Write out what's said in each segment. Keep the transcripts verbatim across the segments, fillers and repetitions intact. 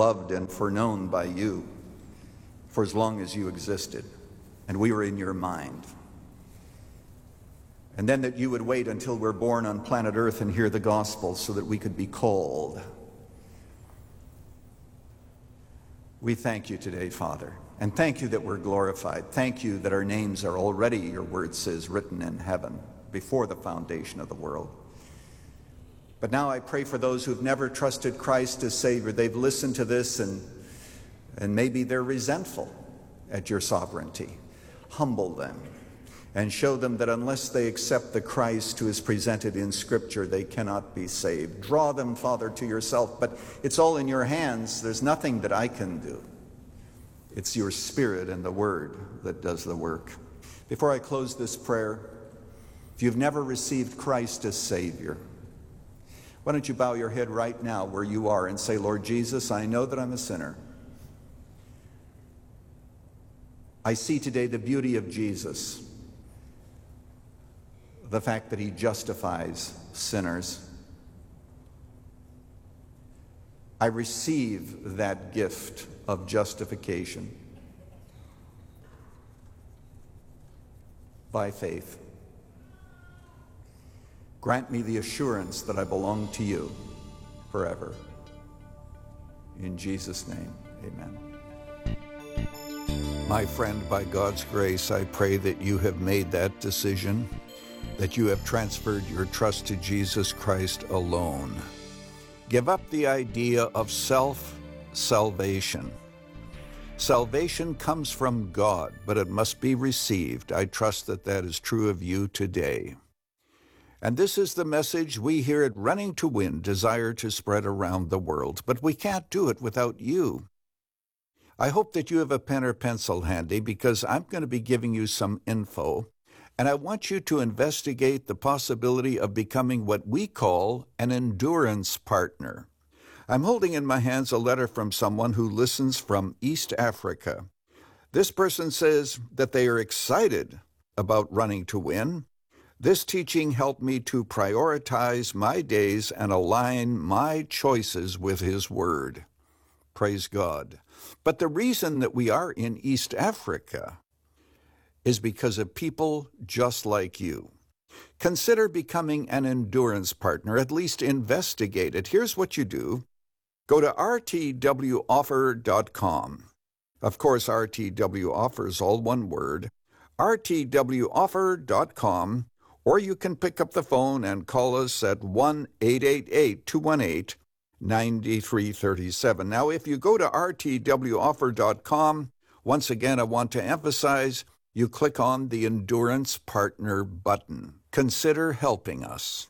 loved and foreknown by you for as long as you existed, and we were in your mind. And then that you would wait until we're born on planet Earth and hear the gospel so that we could be called. We thank you today, Father, and thank you that we're glorified. Thank you that our names are already, your word says, written in heaven before the foundation of the world. But now I pray for those who've never trusted Christ as Savior. They've listened to this and, and maybe they're resentful at your sovereignty. Humble them and show them that unless they accept the Christ who is presented in Scripture, they cannot be saved. Draw them, Father, to yourself, but it's all in your hands. There's nothing that I can do. It's your Spirit and the Word that does the work. Before I close this prayer, if you've never received Christ as Savior, why don't you bow your head right now where you are and say, Lord Jesus, I know that I'm a sinner. I see today the beauty of Jesus, the fact that he justifies sinners. I receive that gift of justification by faith. Grant me the assurance that I belong to you forever. In Jesus' name, amen. My friend, by God's grace, I pray that you have made that decision, that you have transferred your trust to Jesus Christ alone. Give up the idea of self-salvation. Salvation comes from God, but it must be received. I trust that that is true of you today. And this is the message we here at Running to Win desire to spread around the world, but we can't do it without you. I hope that you have a pen or pencil handy, because I'm going to be giving you some info, and I want you to investigate the possibility of becoming what we call an endurance partner. I'm holding in my hands a letter from someone who listens from East Africa. This person says that they are excited about Running to Win. This teaching helped me to prioritize my days and align my choices with His Word. Praise God. But the reason that we are in East Africa is because of people just like you. Consider becoming an endurance partner, at least investigate it. Here's what you do. Go to r t w offer dot com. Of course, R T W Offer is all one word. r t w offer dot com, or you can pick up the phone and call us at one eight eight eight, two one eight, nine three three seven. Now, if you go to r t w offer dot com, once again, I want to emphasize, you click on the Endurance Partner button. Consider helping us.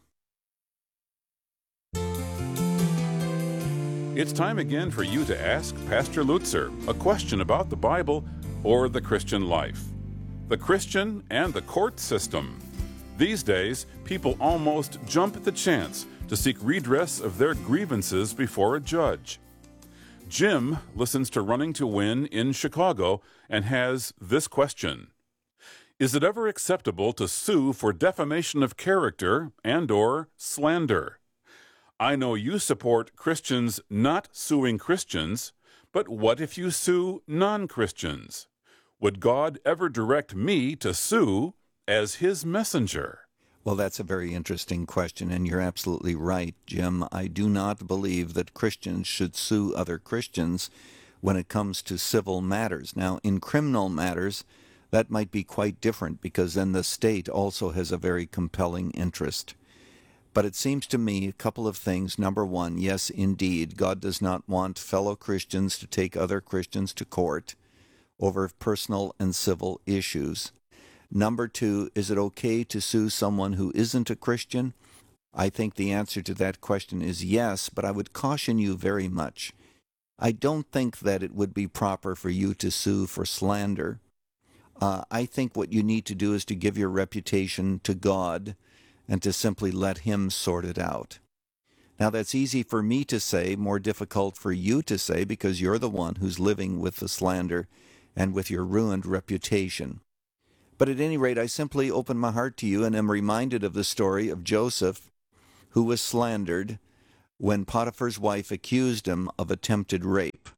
It's time again for you to ask Pastor Lutzer a question about the Bible or the Christian life, the Christian and the court system. These days, people almost jump at the chance to seek redress of their grievances before a judge. Jim listens to Running to Win in Chicago and has this question. Is it ever acceptable to sue for defamation of character and or slander? I know you support Christians not suing Christians, but what if you sue non-Christians? Would God ever direct me to sue as His messenger? Well, that's a very interesting question, and you're absolutely right, Jim. I do not believe that Christians should sue other Christians when it comes to civil matters. Now, in criminal matters, that might be quite different, because then the state also has a very compelling interest. But it seems to me a couple of things. Number one, yes, indeed, God does not want fellow Christians to take other Christians to court over personal and civil issues. Number two, is it okay to sue someone who isn't a Christian? I think the answer to that question is yes, but I would caution you very much. I don't think that it would be proper for you to sue for slander. Uh, I think what you need to do is to give your reputation to God and to simply let Him sort it out. Now, that's easy for me to say, more difficult for you to say, because you're the one who's living with the slander and with your ruined reputation. But at any rate, I simply open my heart to you and am reminded of the story of Joseph, who was slandered when Potiphar's wife accused him of attempted rape.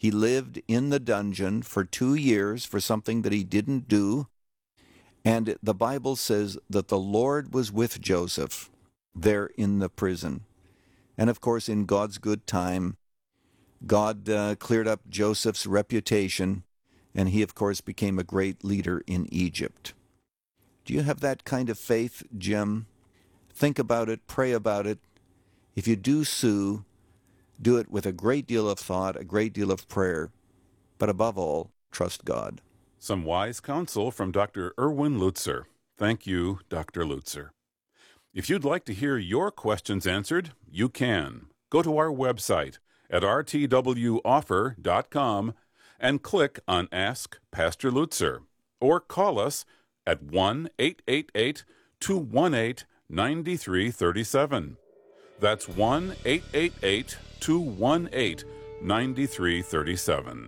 He lived in the dungeon for two years for something that he didn't do. And the Bible says that the Lord was with Joseph there in the prison. And of course, in God's good time, God uh, cleared up Joseph's reputation, and he, of course, became a great leader in Egypt. Do you have that kind of faith, Jim? Think about it, pray about it. If you do sue, do it with a great deal of thought, a great deal of prayer, but above all, trust God. Some wise counsel from Doctor Erwin Lutzer. Thank you, Doctor Lutzer. If you'd like to hear your questions answered, you can. Go to our website at r t w offer dot com and click on Ask Pastor Lutzer, or call us at one eight eight eight, two one eight, nine three three seven. That's one eight eight eight, two one eight, nine three three seven.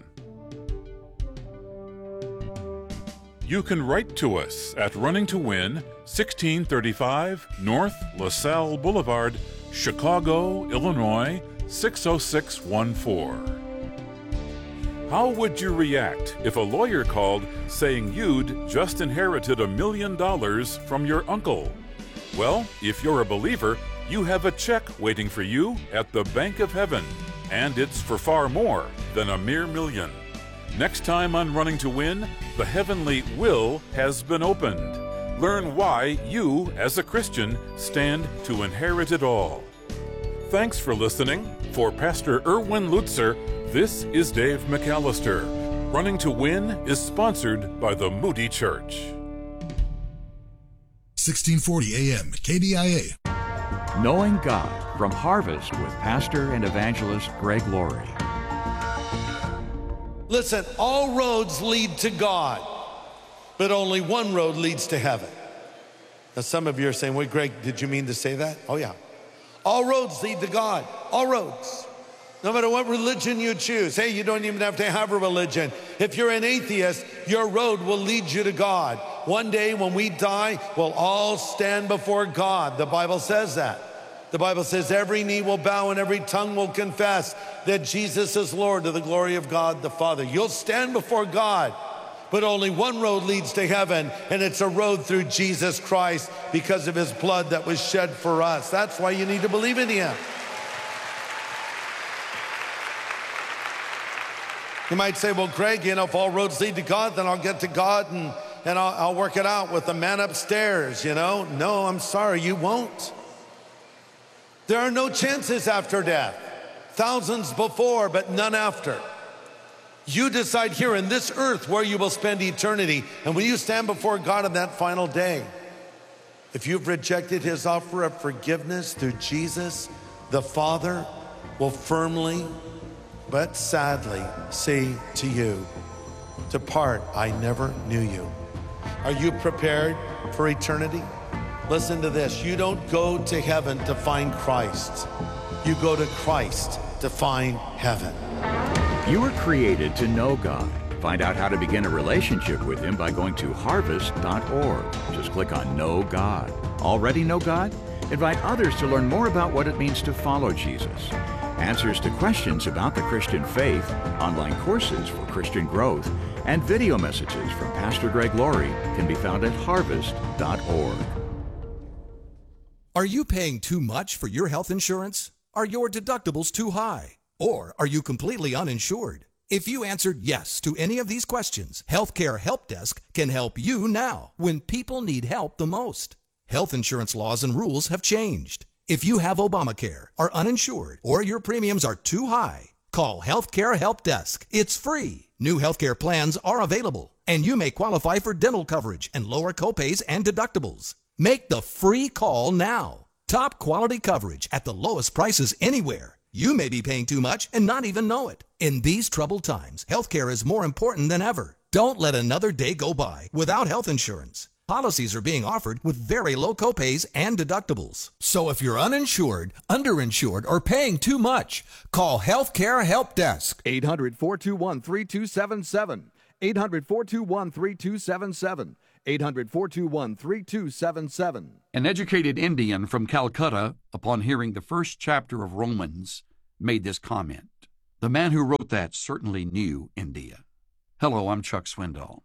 You can write to us at Running to Win, sixteen thirty-five North LaSalle Boulevard, Chicago, Illinois, six oh six one four. How would you react if a lawyer called saying you'd just inherited a million dollars from your uncle? Well, if you're a believer, you have a check waiting for you at the Bank of Heaven, and it's for far more than a mere million. Next time on Running to Win, the heavenly will has been opened. Learn why you, as a Christian, stand to inherit it all. Thanks for listening. For Pastor Erwin Lutzer, this is Dave McAllister. Running to Win is sponsored by the Moody Church. sixteen forty A M K D I A. Knowing God from Harvest with pastor and evangelist Greg Laurie. Listen, all roads lead to God, but only one road leads to heaven. Now, some of you are saying, wait, Greg, did you mean to say that? Oh, yeah. All roads lead to God. All roads. No matter what religion you choose. Hey, you don't even have to have a religion. If you're an atheist, your road will lead you to God. One day when we die, we'll all stand before God. The Bible says that. The Bible says every knee will bow and every tongue will confess that Jesus is Lord, to the glory of God the Father. You'll stand before God, but only one road leads to heaven, and it's a road through Jesus Christ because of his blood that was shed for us. That's why you need to believe in him. You might say, well, Greg, you know, if all roads lead to God, then I'll get to God and, and I'll, I'll work it out with the man upstairs, you know? No, I'm sorry, you won't. There are no chances after death. Thousands before, but none after. You decide here in this earth where you will spend eternity. And when you stand before God on that final day, if you've rejected his offer of forgiveness through Jesus, the Father will firmly but sadly say to you, depart, I never knew you. Are you prepared for eternity? Listen to this. You don't go to heaven to find Christ. You go to Christ to find heaven. You were created to know God. Find out how to begin a relationship with him by going to harvest dot org. Just click on Know God. Already know God? Invite others to learn more about what it means to follow Jesus. Answers to questions about the Christian faith, online courses for Christian growth, and video messages from Pastor Greg Laurie can be found at harvest dot org. Are you paying too much for your health insurance? Are your deductibles too high? Or are you completely uninsured? If you answered yes to any of these questions, Healthcare Help Desk can help you now when people need help the most. Health insurance laws and rules have changed. If you have Obamacare, are uninsured, or your premiums are too high, call Healthcare Help Desk. It's free. New healthcare plans are available, and you may qualify for dental coverage and lower copays and deductibles. Make the free call now. Top quality coverage at the lowest prices anywhere. You may be paying too much and not even know it. In these troubled times, healthcare is more important than ever. Don't let another day go by without health insurance. Policies are being offered with very low copays and deductibles. So if you're uninsured, underinsured, or paying too much, call Healthcare Help Desk. eight hundred, four two one, three two seven seven. eight hundred, four two one, three two seven seven. eight hundred, four two one, three two seven seven. An educated Indian from Calcutta, upon hearing the first chapter of Romans, made this comment. The man who wrote that certainly knew India. Hello, I'm Chuck Swindoll.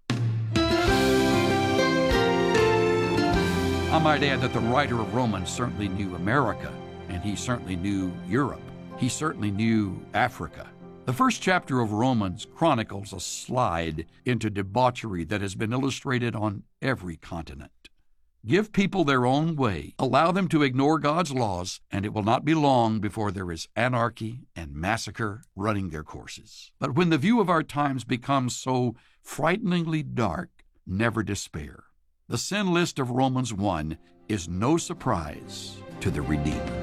I might add that the writer of Romans certainly knew America, and he certainly knew Europe. He certainly knew Africa. The first chapter of Romans chronicles a slide into debauchery that has been illustrated on every continent. Give people their own way, allow them to ignore God's laws, and it will not be long before there is anarchy and massacre running their courses. But when the view of our times becomes so frighteningly dark, never despair. The sin list of Romans one is no surprise to the Redeemer.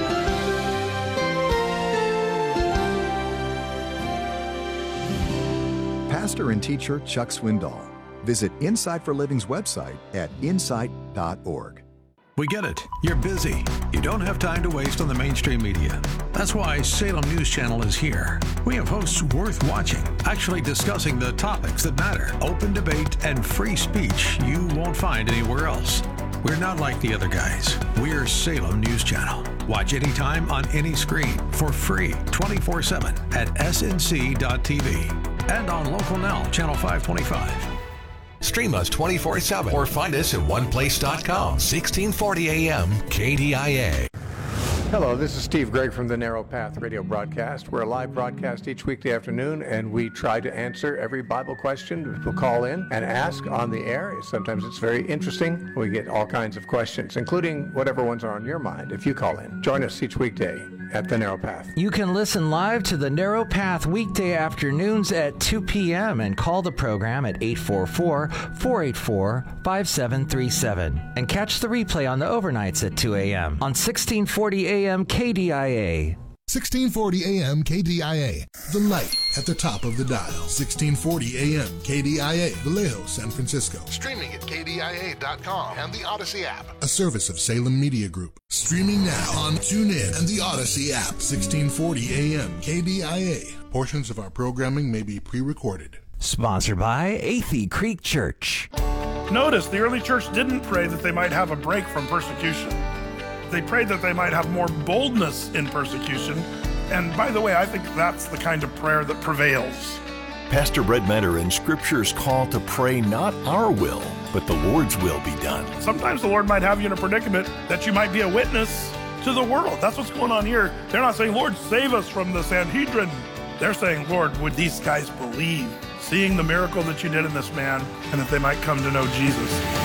Pastor and teacher Chuck Swindoll. Visit Insight for Living's website at insight dot org. We get it. You're busy. You don't have time to waste on the mainstream media. That's why Salem News Channel is here. We have hosts worth watching, actually discussing the topics that matter. Open debate and free speech you won't find anywhere else. We're not like the other guys. We're Salem News Channel. Watch anytime on any screen for free twenty-four seven at S N C dot T V and on Local Now, Channel five twenty-five. Stream us twenty-four seven or find us at one place dot com. sixteen forty A M K D I A. Hello, this is Steve Gregg from the Narrow Path radio broadcast. We're a live broadcast each weekday afternoon, and we try to answer every Bible question people call in and ask on the air. Sometimes it's very interesting. We get all kinds of questions, including whatever ones are on your mind if you call in. Join us each weekday at the Narrow Path. You can listen live to the Narrow Path weekday afternoons at two p.m. and call the program at eight four four, four eight four, five seven three seven. And catch the replay on the overnights at two a.m. on sixteen forty A M K D I A. sixteen forty A M K D I A, the light at the top of the dial. sixteen forty A M K D I A, Vallejo, San Francisco. Streaming at K D I A dot com and the Odyssey app. A service of Salem Media Group. Streaming now on TuneIn and the Odyssey app. sixteen forty A M K D I A. Portions of our programming may be pre-recorded. Sponsored by Athey Creek Church. Notice the early church didn't pray that they might have a break from persecution. They prayed that they might have more boldness in persecution. And by the way, I think that's the kind of prayer that prevails. Pastor Brett Metter in Scripture's call to pray not our will, but the Lord's will be done. Sometimes the Lord might have you in a predicament that you might be a witness to the world. That's what's going on here. They're not saying, Lord, save us from the Sanhedrin. They're saying, Lord, would these guys believe, seeing the miracle that you did in this man, and that they might come to know Jesus.